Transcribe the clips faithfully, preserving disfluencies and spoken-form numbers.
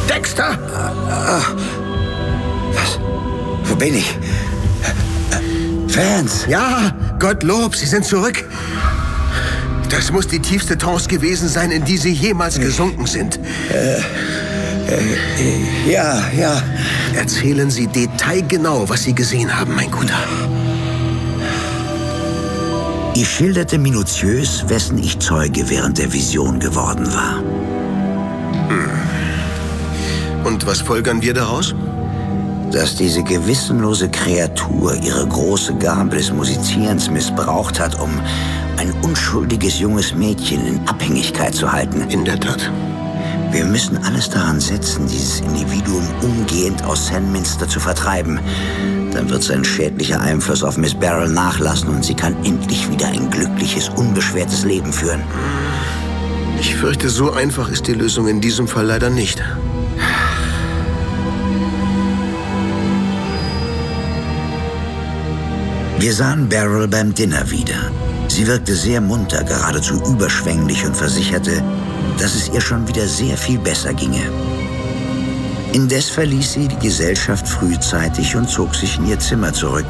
Dexter! Was? Wo bin ich? Vance! Ja, Gottlob, Sie sind zurück. Das muss die tiefste Trance gewesen sein, in die Sie jemals gesunken sind. Äh, äh, ja, ja. Erzählen Sie detailgenau, was Sie gesehen haben, mein Guter. Ich schilderte minutiös, wessen ich Zeuge während der Vision geworden war. Hm. Und was folgern wir daraus? Dass diese gewissenlose Kreatur ihre große Gabe des Musizierens missbraucht hat, um ein unschuldiges junges Mädchen in Abhängigkeit zu halten. In der Tat. Wir müssen alles daran setzen, dieses Individuum umgehend aus Sandminster zu vertreiben. Dann wird sein schädlicher Einfluss auf Miss Beryl nachlassen und sie kann endlich wieder ein glückliches, unbeschwertes Leben führen. Ich fürchte, so einfach ist die Lösung in diesem Fall leider nicht. Wir sahen Beryl beim Dinner wieder. Sie wirkte sehr munter, geradezu überschwänglich und versicherte, dass es ihr schon wieder sehr viel besser ginge. Indes verließ sie die Gesellschaft frühzeitig und zog sich in ihr Zimmer zurück.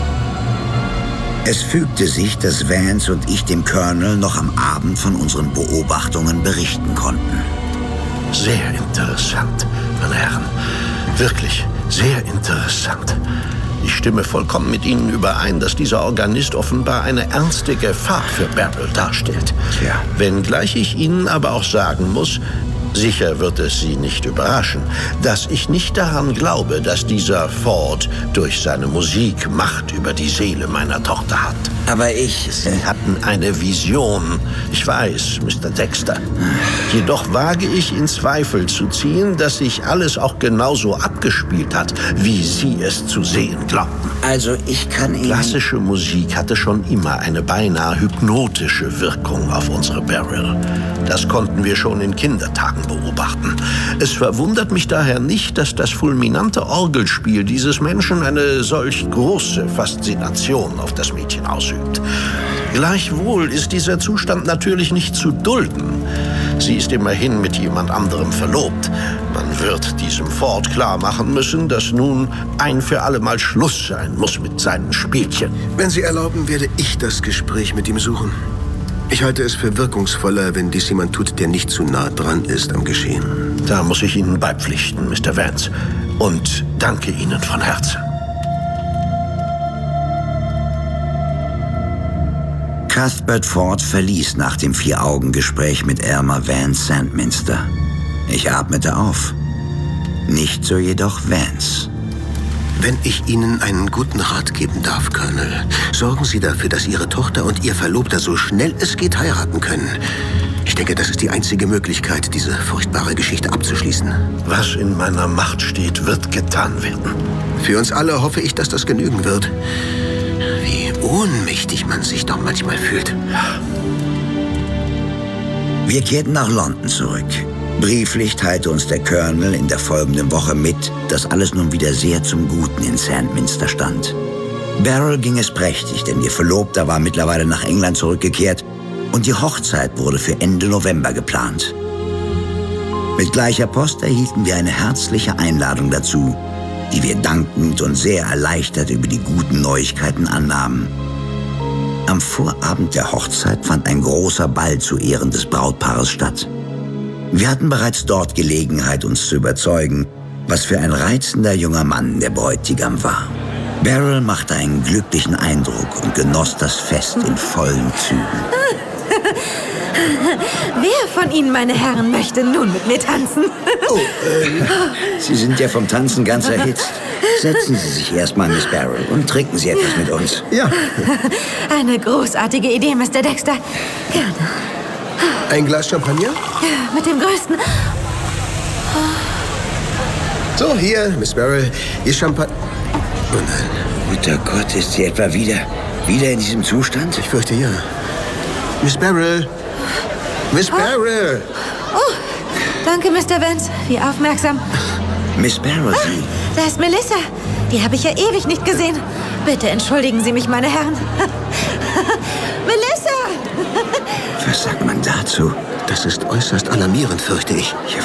Es fügte sich, dass Vance und ich dem Colonel noch am Abend von unseren Beobachtungen berichten konnten. Sehr interessant, meine Herren. Wirklich sehr interessant. Ich stimme vollkommen mit Ihnen überein, dass dieser Organist offenbar eine ernste Gefahr für Beryl darstellt. Tja. Wenngleich ich Ihnen aber auch sagen muss, sicher wird es Sie nicht überraschen, dass ich nicht daran glaube, dass dieser Ford durch seine Musik Macht über die Seele meiner Tochter hat. Aber ich... Sie hatten eine Vision. Ich weiß, Mister Dexter. Jedoch wage ich in Zweifel zu ziehen, dass sich alles auch genauso abgespielt hat, wie Sie es zu sehen glaubten. Also ich kann Ihnen... Klassische Musik hatte schon immer eine beinahe hypnotische Wirkung auf unsere Beryl. Das konnten wir schon in Kindertagen beobachten. Es verwundert mich daher nicht, dass das fulminante Orgelspiel dieses Menschen eine solch große Faszination auf das Mädchen ausübt. Gleichwohl ist dieser Zustand natürlich nicht zu dulden. Sie ist immerhin mit jemand anderem verlobt. Man wird diesem Ford klar machen müssen, dass nun ein für alle Mal Schluss sein muss mit seinen Spielchen. Wenn Sie erlauben, werde ich das Gespräch mit ihm suchen. Ich halte es für wirkungsvoller, wenn dies jemand tut, der nicht zu nah dran ist am Geschehen. Da muss ich Ihnen beipflichten, Mister Vance. Und danke Ihnen von Herzen. Cuthbert Ford verließ nach dem Vier-Augen-Gespräch mit Elmer Vance Sandminster. Ich atmete auf. Nicht so jedoch Vance. Wenn ich Ihnen einen guten Rat geben darf, Colonel, sorgen Sie dafür, dass Ihre Tochter und Ihr Verlobter so schnell es geht heiraten können. Ich denke, das ist die einzige Möglichkeit, diese furchtbare Geschichte abzuschließen. Was in meiner Macht steht, wird getan werden. Für uns alle hoffe ich, dass das genügen wird. Wie ohnmächtig man sich doch manchmal fühlt. Wir kehrten nach London zurück. Brieflich teilte uns der Colonel in der folgenden Woche mit, dass alles nun wieder sehr zum Guten in Sandminster stand. Beryl ging es prächtig, denn ihr Verlobter war mittlerweile nach England zurückgekehrt und die Hochzeit wurde für Ende November geplant. Mit gleicher Post erhielten wir eine herzliche Einladung dazu, die wir dankend und sehr erleichtert über die guten Neuigkeiten annahmen. Am Vorabend der Hochzeit fand ein großer Ball zu Ehren des Brautpaares statt. Wir hatten bereits dort Gelegenheit, uns zu überzeugen, was für ein reizender junger Mann der Bräutigam war. Beryl machte einen glücklichen Eindruck und genoss das Fest in vollen Zügen. Wer von Ihnen, meine Herren, möchte nun mit mir tanzen? Oh, äh, Sie sind ja vom Tanzen ganz erhitzt. Setzen Sie sich erstmal, Miss Beryl, und trinken Sie etwas mit uns. Ja. Eine großartige Idee, Mister Dexter. Gerne. Ein Glas Champagner? Ja, mit dem größten. So, hier, Miss Beryl, Ihr Champagner. Oh nein. Mutter Gott, ist sie etwa wieder, wieder in diesem Zustand? Ich fürchte ja. Miss Beryl. Miss Beryl. Oh, danke, Mister Vance. Wie aufmerksam. Miss Beryl, Ah, Sie... da ist Melissa. Die habe ich ja ewig nicht gesehen. Bitte entschuldigen Sie mich, meine Herren. Melissa! Was sagt man dazu? Das ist äußerst alarmierend, fürchte ich. Ich